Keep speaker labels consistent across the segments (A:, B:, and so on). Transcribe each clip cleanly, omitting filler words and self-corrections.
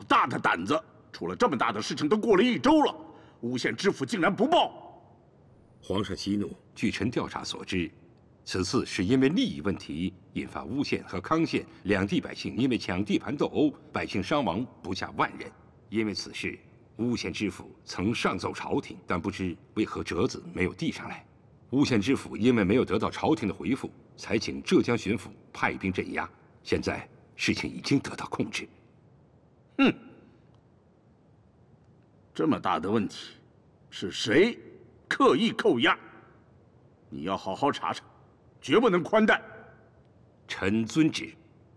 A: 大的胆子！出了这么大的事情，都过了1周了，诬陷知府竟然不报！
B: 皇上息怒。
C: 据臣调查所知，此次是因为利益问题引发巫县和康县两地百姓因为抢地盘斗殴，百姓伤亡不下万人。因为此事，巫县知府曾上奏朝廷，但不知为何折子没有递上来。巫县知府因为没有得到朝廷的回复，才请浙江巡抚派兵镇压。现在事情已经得到控制。
A: 这么大的问题，是谁刻意扣押？你要好好查查，绝不能宽待。
C: 臣遵旨。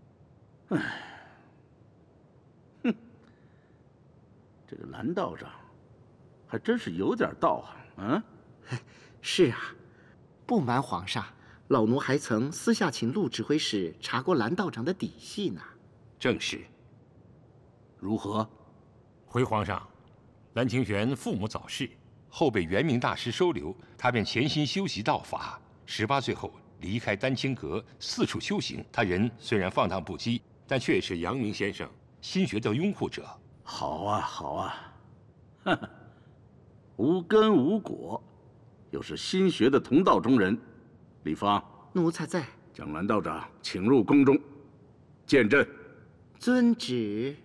A: 这个蓝道长，还真是有点道行啊！
D: 是啊，不瞒皇上，老奴还曾私下请陆指挥使查过蓝道长的底细呢。
C: 正是。
A: 如何？
E: 回皇上，蓝清玄父母早逝，后被元明大师收留，他便潜心修习道法。18岁后离开丹青阁，四处修行。他人虽然放荡不羁，但却是阳明先生心学的拥护者。
A: 好啊，好啊，无根无果，又是心学的同道中人。李芳，
D: 奴才在。
A: 将蓝道长请入宫中，见朕。
D: 遵旨。